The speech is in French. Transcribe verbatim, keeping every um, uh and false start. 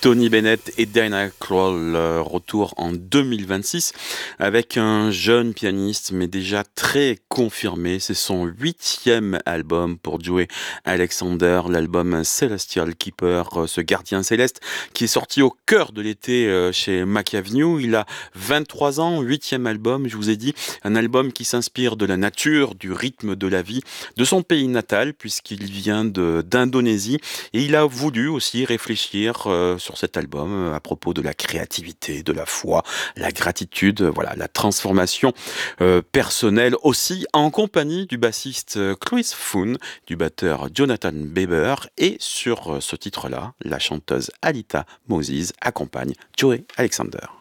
Tony Bennett et Diana Krall, euh, retour en deux mille vingt-six avec un jeune pianiste mais déjà très confirmé. C'est son huitième album pour Joey Alexander, l'album Celestial Keeper, euh, ce gardien céleste qui est sorti au cœur de l'été euh, chez Mac Avenue. Il a vingt-trois ans, huitième album, je vous ai dit, un album qui s'inspire de la nature, du rythme de la vie, de son pays natal puisqu'il vient de, d'Indonésie et il a voulu aussi réfléchir euh, sur cet album euh, à propos de la créativité, de la foi, la gratitude, euh, voilà, la transformation euh, personnelle aussi en compagnie du bassiste euh, Chris Foon, du batteur Jonathan Bieber et sur euh, ce titre-là, la chanteuse Alita Moses accompagne Joey Alexander.